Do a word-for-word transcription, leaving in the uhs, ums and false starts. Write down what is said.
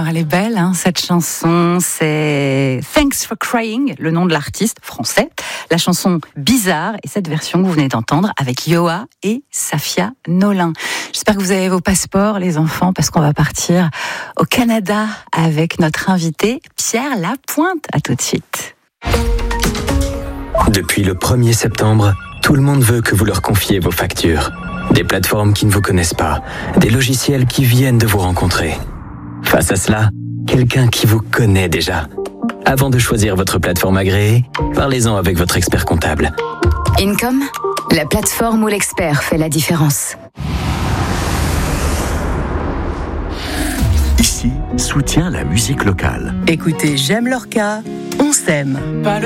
elle est belle, hein, cette chanson. C'est Thanks for Crying, le nom de l'artiste français. La chanson Bizarre et cette version que vous venez d'entendre avec Yoa et Safia Nolin. J'espère que vous avez vos passeports, les enfants, parce qu'on va partir au Canada avec notre invité Pierre Lapointe. À tout de suite. Depuis le premier septembre, tout le monde veut que vous leur confiez vos factures. Des plateformes qui ne vous connaissent pas, des logiciels qui viennent de vous rencontrer. Face à cela, quelqu'un qui vous connaît déjà. Avant de choisir votre plateforme agréée, parlez-en avec votre expert comptable. Income, la plateforme où l'expert fait la différence. Ici, soutient la musique locale. Écoutez, j'aime Lorca, on s'aime. Pas